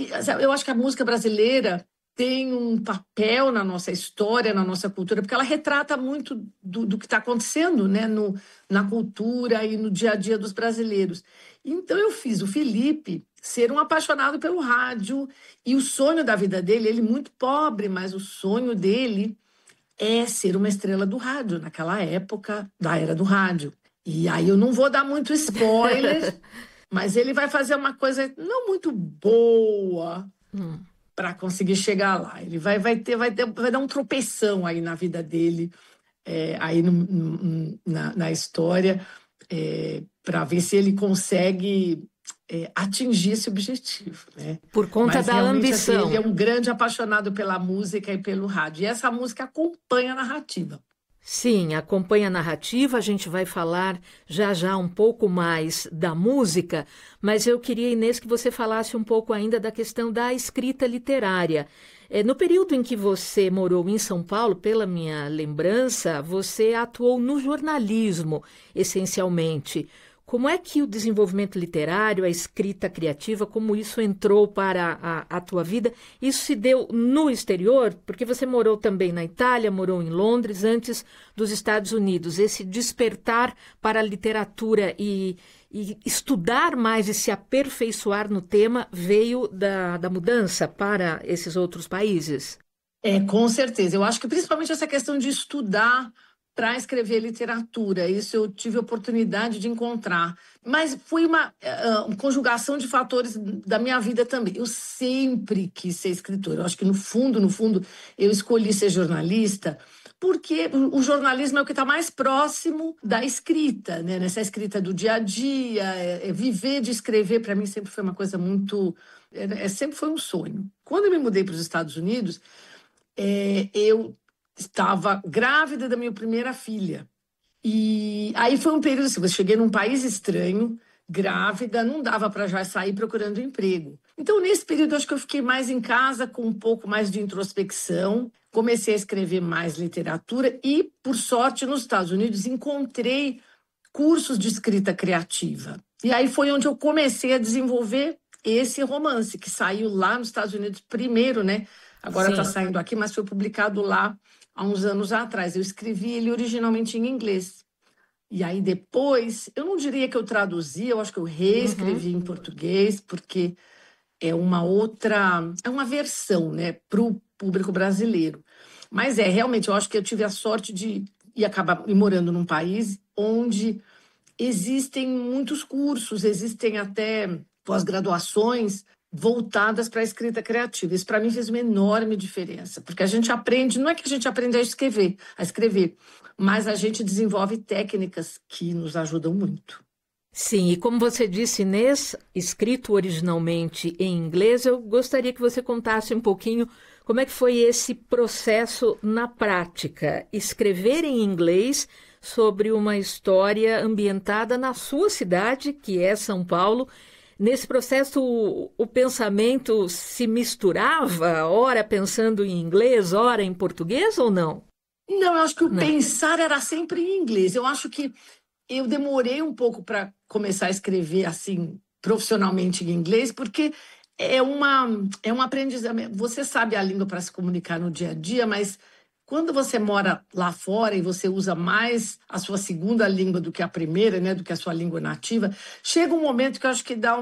eu acho que a música brasileira tem um papel na nossa história, na nossa cultura, porque ela retrata muito do que está acontecendo, né, na cultura e no dia a dia dos brasileiros. Então eu fiz o Felipe ser um apaixonado pelo rádio, e o sonho da vida dele, ele muito pobre, mas o sonho dele é ser uma estrela do rádio, naquela época da era do rádio. E aí eu não vou dar muito spoiler, mas ele vai fazer uma coisa não muito boa para conseguir chegar lá. Ele vai dar um tropeção aí na vida dele, aí na história, para ver se ele consegue atingir esse objetivo, né? Por conta Mas da realmente, assim, ambição. ele é um grande apaixonado pela música e pelo rádio. E essa música acompanha a narrativa. Sim, acompanha a narrativa, a gente vai falar já já um pouco mais da música, mas eu queria, Inês, que você falasse um pouco ainda da questão da escrita literária. No período em que você morou em São Paulo, pela minha lembrança, você atuou no jornalismo, essencialmente. Como é que o desenvolvimento literário, a escrita criativa, como isso entrou para a tua vida? Isso se deu no exterior? Porque você morou também na Itália, morou em Londres, antes dos Estados Unidos. Esse despertar para a literatura e estudar mais e se aperfeiçoar no tema veio da mudança para esses outros países? Com certeza. Eu acho que principalmente essa questão de estudar para escrever literatura. Isso eu tive a oportunidade de encontrar. Mas foi uma conjugação de fatores da minha vida também. Eu sempre quis ser escritora. Eu acho que, no fundo, eu escolhi ser jornalista porque o jornalismo é o que está mais próximo da escrita, né? Nessa escrita do dia a dia. Viver de escrever, para mim, sempre foi uma coisa muito... sempre foi um sonho. Quando eu me mudei para os Estados Unidos, eu estava grávida da minha primeira filha. E aí foi um período assim, eu cheguei num país estranho, grávida, não dava para já sair procurando emprego. Então, nesse período, acho que eu fiquei mais em casa, com um pouco mais de introspecção, comecei a escrever mais literatura e, por sorte, nos Estados Unidos, encontrei cursos de escrita criativa. E aí foi onde eu comecei a desenvolver esse romance, que saiu lá nos Estados Unidos primeiro, né? Agora está saindo aqui, mas foi publicado lá há uns anos atrás. Eu escrevi ele originalmente em inglês. E aí depois, eu não diria que eu traduzi, eu acho que eu reescrevi em português, porque é uma versão, né, para o público brasileiro. Mas realmente, eu acho que eu tive a sorte de ir acabar morando num país onde existem muitos cursos, existem até pós-graduações voltadas para a escrita criativa. Isso, para mim, fez uma enorme diferença, porque a gente aprende, não é que a gente aprende a escrever, mas a gente desenvolve técnicas que nos ajudam muito. Sim, e como você disse, Inês, escrito originalmente em inglês, eu gostaria que você contasse um pouquinho como é que foi esse processo na prática. Escrever em inglês sobre uma história ambientada na sua cidade, que é São Paulo. Nesse processo, o pensamento se misturava, ora pensando em inglês, ora em português ou não? Não, eu acho que o pensar era sempre em inglês. Eu acho que eu demorei um pouco para começar a escrever assim profissionalmente em inglês, porque é um aprendizado. Você sabe a língua para se comunicar no dia a dia, mas quando você mora lá fora e você usa mais a sua segunda língua do que a primeira, né, do que a sua língua nativa, chega um momento que eu acho que dá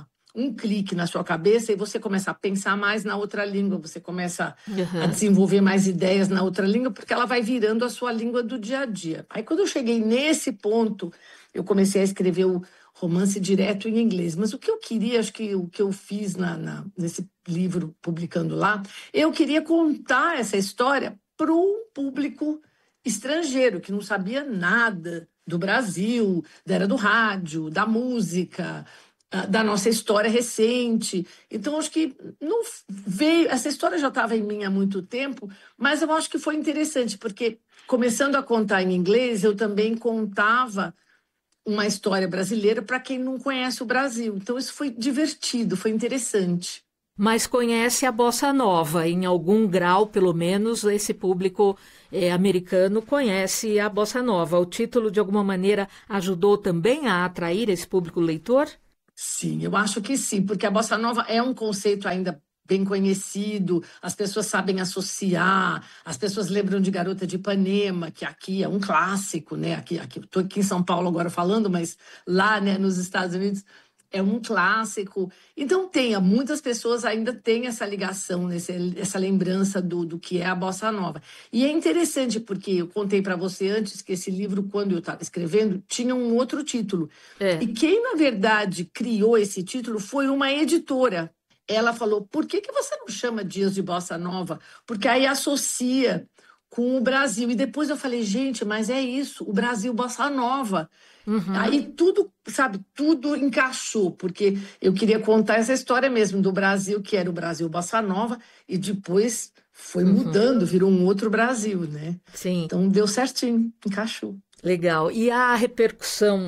um clique na sua cabeça e você começa a pensar mais na outra língua, você começa a desenvolver mais ideias na outra língua, porque ela vai virando a sua língua do dia a dia. Aí, quando eu cheguei nesse ponto, eu comecei a escrever o romance direto em inglês. Mas o que eu queria, acho que o que eu fiz nesse livro, publicando lá, eu queria contar essa história para um público estrangeiro, que não sabia nada do Brasil, da era do rádio, da música, da nossa história recente. Então, acho que não veio. Essa história já estava em mim há muito tempo, mas eu acho que foi interessante, porque começando a contar em inglês, eu também contava uma história brasileira para quem não conhece o Brasil. Então, isso foi divertido, foi interessante. Mas conhece a bossa nova, em algum grau, pelo menos, esse público americano conhece a bossa nova. O título, de alguma maneira, ajudou também a atrair esse público leitor? Sim, eu acho que sim, porque a bossa nova é um conceito ainda bem conhecido, as pessoas sabem associar, as pessoas lembram de Garota de Ipanema, que aqui é um clássico, né? Estou aqui em São Paulo agora falando, mas lá, né, nos Estados Unidos é um clássico. Então muitas pessoas ainda têm essa ligação, essa lembrança do que é a bossa nova. E é interessante porque eu contei para você antes que esse livro, quando eu estava escrevendo, tinha um outro título. É. E quem, na verdade, criou esse título foi uma editora. Ela falou, por que você não chama Dias de Bossa Nova? Porque aí associa com o Brasil. E depois eu falei, gente, mas é isso, o Brasil Bossa Nova. Uhum. Aí tudo, sabe, tudo encaixou, porque eu queria contar essa história mesmo do Brasil, que era o Brasil Bossa Nova, e depois foi Uhum. mudando, virou um outro Brasil, né? Sim. Então deu certinho, encaixou. Legal. E a repercussão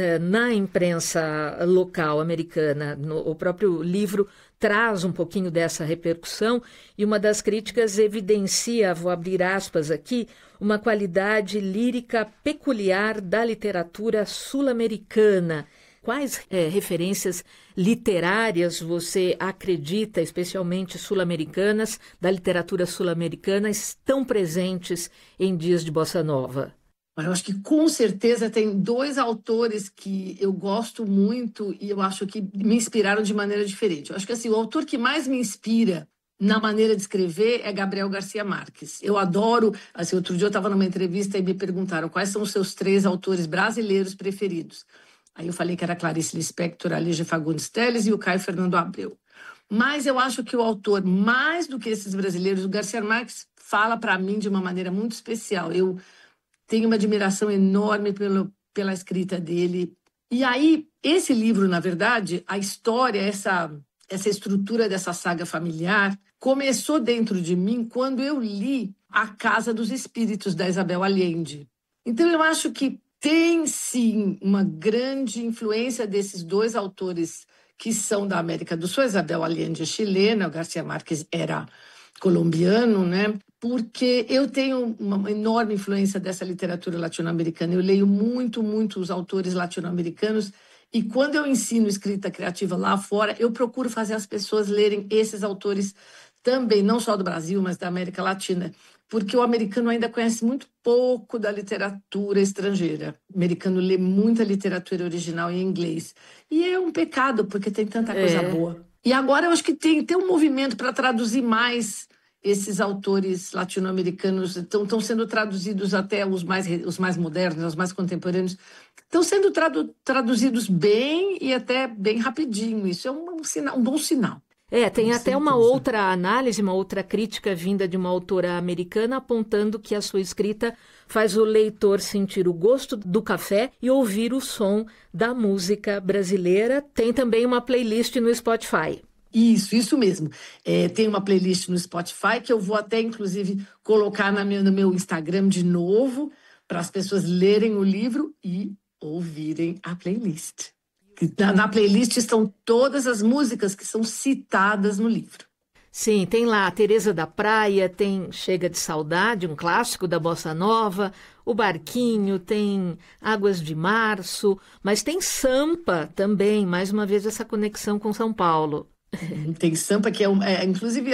na imprensa local americana, o próprio livro traz um pouquinho dessa repercussão e uma das críticas evidencia, vou abrir aspas aqui, uma qualidade lírica peculiar da literatura sul-americana. Quais referências literárias você acredita, especialmente sul-americanas, da literatura sul-americana, estão presentes em Dias de Bossa Nova? Eu acho que com certeza tem dois autores que eu gosto muito e eu acho que me inspiraram de maneira diferente. Eu acho que assim, o autor que mais me inspira na maneira de escrever é Gabriel Garcia Marques. Eu adoro, assim, outro dia eu estava numa entrevista e me perguntaram quais são os seus 3 autores brasileiros preferidos. Aí eu falei que era Clarice Lispector, a Lígia Fagundes Telles e o Caio Fernando Abreu. Mas eu acho que o autor, mais do que esses brasileiros, o Garcia Marques fala para mim de uma maneira muito especial. Eu tenho uma admiração enorme pela escrita dele. E aí, esse livro, na verdade, a história, essa estrutura dessa saga familiar, começou dentro de mim quando eu li A Casa dos Espíritos, da Isabel Allende. Então, eu acho que tem, sim, uma grande influência desses 2 autores que são da América do Sul. A Isabel Allende é chilena, o Garcia Marques era colombiano, né? Porque eu tenho uma enorme influência dessa literatura latino-americana. Eu leio muito os autores latino-americanos e quando eu ensino escrita criativa lá fora, eu procuro fazer as pessoas lerem esses autores também, não só do Brasil, mas da América Latina, porque o americano ainda conhece muito pouco da literatura estrangeira. O americano lê muita literatura original em inglês. E é um pecado, porque tem tanta coisa boa. E agora eu acho que tem um movimento para traduzir mais esses autores latino-americanos, estão sendo traduzidos até os mais modernos, os mais contemporâneos, estão sendo traduzidos bem e até bem rapidinho. Isso é um bom sinal. Tem até uma outra análise, uma outra crítica vinda de uma autora americana apontando que a sua escrita faz o leitor sentir o gosto do café e ouvir o som da música brasileira. Tem também uma playlist no Spotify. Isso mesmo. Tem uma playlist no Spotify que eu vou até, inclusive, colocar no meu Instagram de novo para as pessoas lerem o livro e ouvirem a playlist. Na playlist estão todas as músicas que são citadas no livro. Sim, tem lá a Teresa da Praia, tem Chega de Saudade, um clássico da Bossa Nova, o Barquinho, tem Águas de Março, mas tem Sampa também, mais uma vez essa conexão com São Paulo. Tem Sampa, que inclusive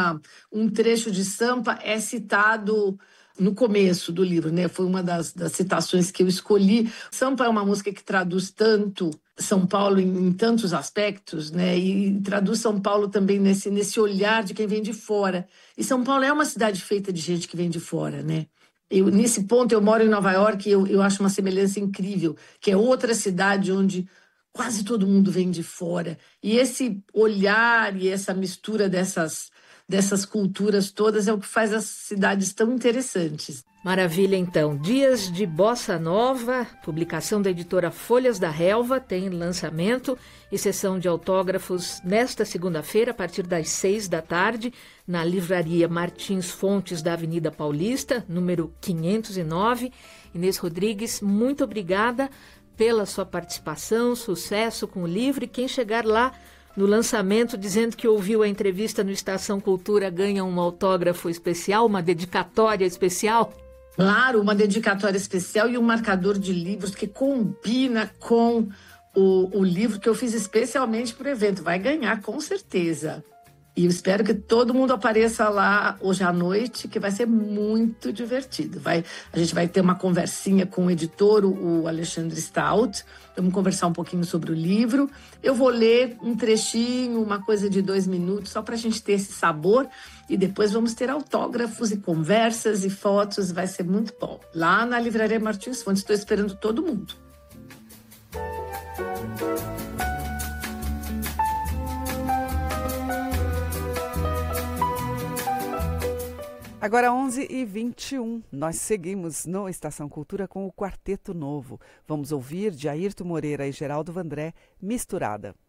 um trecho de Sampa é citado no começo do livro, né? Foi uma das citações que eu escolhi. Sampa é uma música que traduz tanto São Paulo em tantos aspectos, né? E traduz São Paulo também nesse olhar de quem vem de fora. E São Paulo é uma cidade feita de gente que vem de fora, né? Nesse ponto, eu moro em Nova York e eu acho uma semelhança incrível, que é outra cidade onde quase todo mundo vem de fora. E esse olhar e essa mistura dessas culturas todas é o que faz as cidades tão interessantes. Maravilha, então. Dias de Bossa Nova, publicação da editora Folhas da Relva, tem lançamento e sessão de autógrafos nesta segunda-feira, a partir das 18h, na livraria Martins Fontes, da Avenida Paulista, número 509. Inês Rodrigues, muito obrigada pela sua participação, sucesso com o livro, e quem chegar lá no lançamento dizendo que ouviu a entrevista no Estação Cultura ganha um autógrafo especial, uma dedicatória especial. Claro, uma dedicatória especial e um marcador de livros que combina com o livro que eu fiz especialmente para o evento. Vai ganhar, com certeza. E eu espero que todo mundo apareça lá hoje à noite, que vai ser muito divertido. A gente vai ter uma conversinha com o editor, o Alexandre Stout. Vamos conversar um pouquinho sobre o livro. Eu vou ler um trechinho, uma coisa de 2 minutos, só para a gente ter esse sabor. E depois vamos ter autógrafos e conversas e fotos. Vai ser muito bom. Lá na Livraria Martins Fontes, estou esperando todo mundo. Agora 11h21, nós seguimos no Estação Cultura com o Quarteto Novo. Vamos ouvir de Airton Moreira e Geraldo Vandré, Misturada.